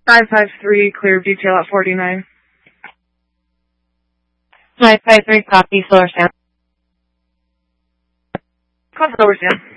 553, clear detail at 49. 553, copy, Solar Sam. Call Solar Sam.